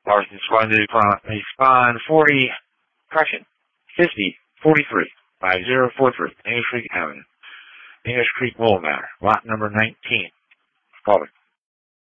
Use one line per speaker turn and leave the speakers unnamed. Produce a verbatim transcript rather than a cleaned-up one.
Parsons one to respond forty, correction, fifty, forty-three, five zero four three, English Creek Avenue, English Creek Wool Matter, lot number nineteen. Call it.